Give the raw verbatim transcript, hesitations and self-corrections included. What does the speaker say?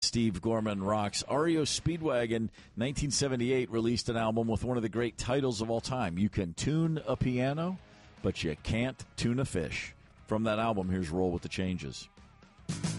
Steve Gorman rocks. R E O Speedwagon, nineteen seventy-eight, released an album with one of the great titles of all time. You can tune a piano, but you can't tune a fish. From that album, here's Roll with the Changes.